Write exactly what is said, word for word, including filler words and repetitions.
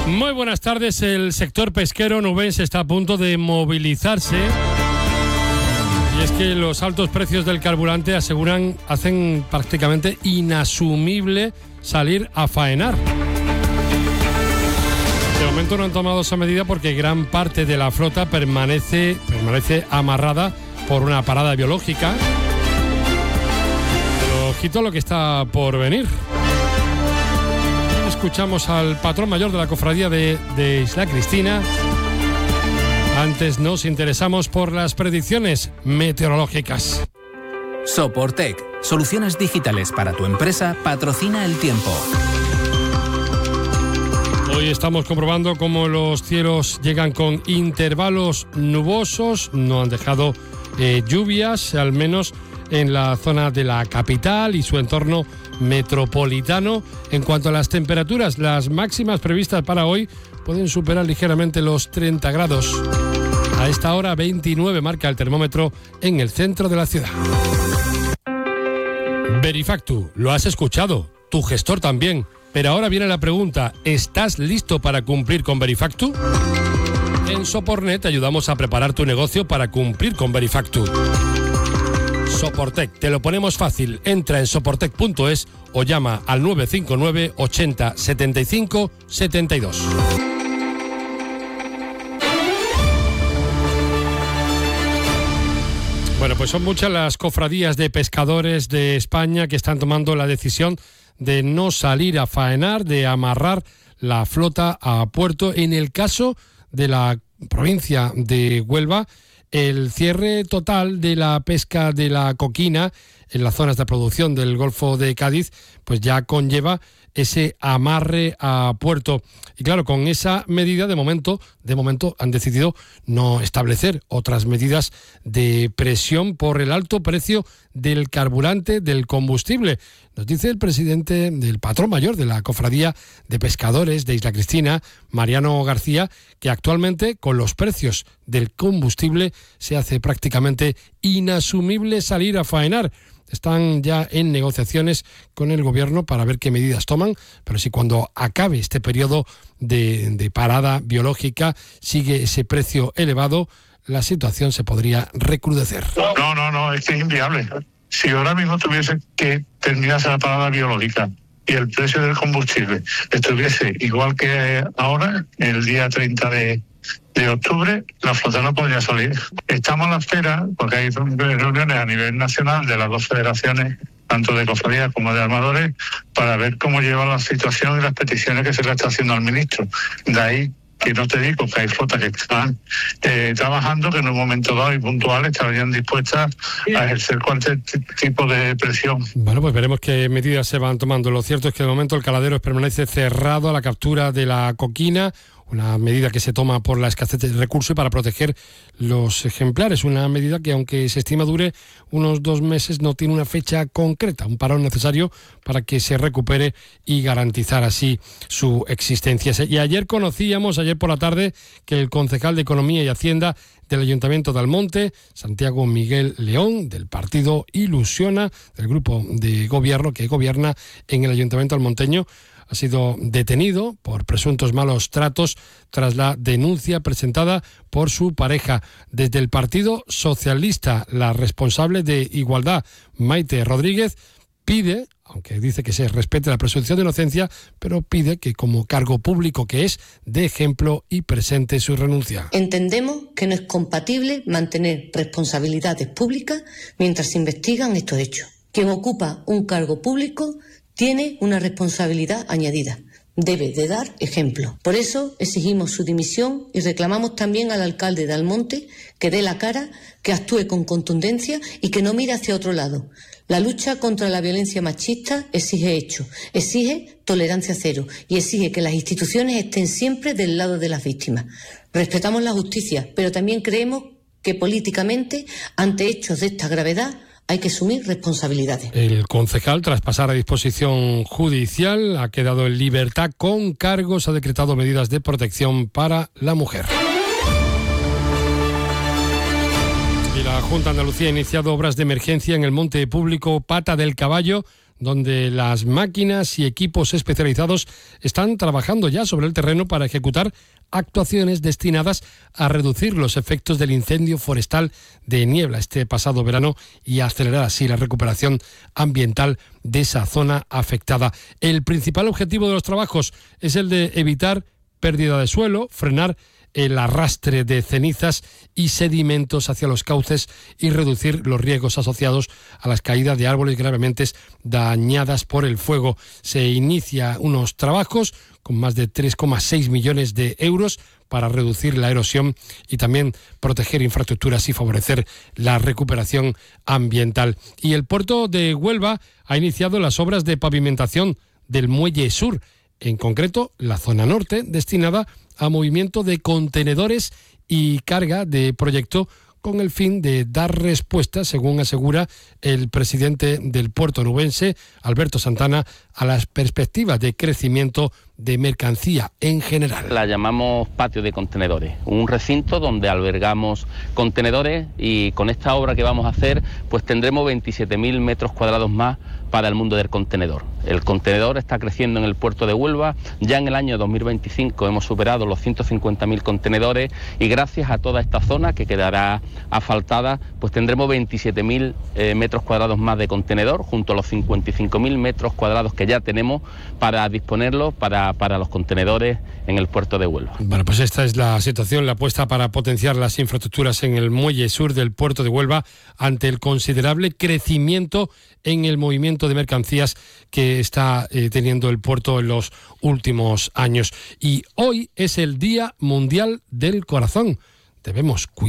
Muy buenas tardes. El sector pesquero nubense está a punto de movilizarse. Y es que los altos precios del carburante aseguran, hacen prácticamente inasumible salir a faenar. De momento no han tomado esa medida porque gran parte de la flota permanece, permanece amarrada por una parada biológica. Pero ojito lo que está por venir. Escuchamos al patrón mayor de la cofradía de, de Isla Cristina. Antes nos interesamos por las predicciones meteorológicas. Soportec, soluciones digitales para tu empresa, patrocina el tiempo. Hoy estamos comprobando cómo los cielos llegan con intervalos nubosos. No han dejado eh, lluvias, al menos en la zona de la capital y su entorno metropolitano. En cuanto a las temperaturas, las máximas previstas para hoy pueden superar ligeramente los treinta grados. A esta hora veintinueve marca el termómetro en el centro de la ciudad. Verifactu, lo has escuchado, tu gestor también. Pero ahora viene la pregunta, ¿estás listo para cumplir con Verifactu? En Sopornet te ayudamos a preparar tu negocio para cumplir con Verifactu. Soportec, te lo ponemos fácil. Entra en soportec punto es o llama al nueve cinco nueve ochenta setenta y cinco setenta y dos. Bueno, pues son muchas las cofradías de pescadores de España que están tomando la decisión de no salir a faenar, de amarrar la flota a puerto. En el caso de la provincia de Huelva, el cierre total de la pesca de la coquina en las zonas de producción del Golfo de Cádiz, pues ya conlleva ese amarre a puerto. Y claro, con esa medida de momento, de momento han decidido no establecer otras medidas de presión por el alto precio del carburante, del combustible. Nos dice el presidente del patrón mayor de la Cofradía de Pescadores de Isla Cristina, Mariano García, que actualmente con los precios del combustible se hace prácticamente inasumible salir a faenar. Están ya en negociaciones con el gobierno para ver qué medidas toman, pero si cuando acabe este periodo de, de parada biológica sigue ese precio elevado, la situación se podría recrudecer. No, no, no, es que es inviable. Si ahora mismo tuviese que terminarse la parada biológica y el precio del combustible estuviese igual que ahora, el día treinta de octubre, la flota no podría salir. Estamos a la espera, porque hay reuniones a nivel nacional de las dos federaciones, tanto de cofradías como de armadores, para ver cómo lleva la situación y las peticiones que se le está haciendo al ministro. De ahí que no te digo que hay flotas que están eh, trabajando, que en un momento dado y puntual estarían dispuestas a ejercer cualquier t- tipo de presión. Bueno, pues veremos qué medidas se van tomando. Lo cierto es que de momento el caladero permanece cerrado a la captura de la coquina, una medida que se toma por la escasez de recursos y para proteger los ejemplares. Una medida que, aunque se estima dure unos dos meses, no tiene una fecha concreta, un parón necesario para que se recupere y garantizar así su existencia. Y ayer conocíamos, ayer por la tarde, que el concejal de Economía y Hacienda del Ayuntamiento de Almonte, Santiago Miguel León, del partido Ilusiona, del grupo de gobierno que gobierna en el Ayuntamiento almonteño, ha sido detenido por presuntos malos tratos tras la denuncia presentada por su pareja. Desde el Partido Socialista, la responsable de Igualdad, Maite Rodríguez, pide, aunque dice que se respete la presunción de inocencia, pero pide que como cargo público que es, dé ejemplo y presente su renuncia. Entendemos que no es compatible mantener responsabilidades públicas mientras se investigan estos hechos. Quien ocupa un cargo público tiene una responsabilidad añadida. Debe de dar ejemplo. Por eso exigimos su dimisión y reclamamos también al alcalde de Almonte que dé la cara, que actúe con contundencia y que no mire hacia otro lado. La lucha contra la violencia machista exige hechos, exige tolerancia cero y exige que las instituciones estén siempre del lado de las víctimas. Respetamos la justicia, pero también creemos que políticamente, ante hechos de esta gravedad, hay que asumir responsabilidades. El concejal, tras pasar a disposición judicial, ha quedado en libertad con cargos, ha decretado medidas de protección para la mujer. Y la Junta de Andalucía ha iniciado obras de emergencia en el monte público Pata del Caballo, donde las máquinas y equipos especializados están trabajando ya sobre el terreno para ejecutar actuaciones destinadas a reducir los efectos del incendio forestal de niebla este pasado verano y acelerar así la recuperación ambiental de esa zona afectada. El principal objetivo de los trabajos es el de evitar pérdida de suelo, frenar el arrastre de cenizas y sedimentos hacia los cauces y reducir los riesgos asociados a las caídas de árboles gravemente dañadas por el fuego. Se inicia unos trabajos con más de tres coma seis millones de euros para reducir la erosión y también proteger infraestructuras y favorecer la recuperación ambiental. Y el puerto de Huelva ha iniciado las obras de pavimentación del Muelle Sur, en concreto la zona norte, destinada a movimiento de contenedores y carga de proyecto con el fin de dar respuesta, según asegura el presidente del puerto onubense, Alberto Santana, a las perspectivas de crecimiento de mercancía en general. La llamamos patio de contenedores, un recinto donde albergamos contenedores, y con esta obra que vamos a hacer pues tendremos veintisiete mil metros cuadrados más para el mundo del contenedor. El contenedor está creciendo en el puerto de Huelva. Ya en el año dos mil veinticinco hemos superado los ciento cincuenta mil contenedores, y gracias a toda esta zona que quedará asfaltada pues tendremos veintisiete mil eh, metros cuadrados más de contenedor, junto a los cincuenta y cinco mil metros cuadrados que ya tenemos para disponerlos para, para los contenedores en el puerto de Huelva. Bueno, pues esta es la situación, la apuesta para potenciar las infraestructuras en el muelle sur del puerto de Huelva ante el considerable crecimiento en el movimiento de mercancías que está eh, teniendo el puerto en los últimos años. Y hoy es el Día Mundial del Corazón. Debemos cuidar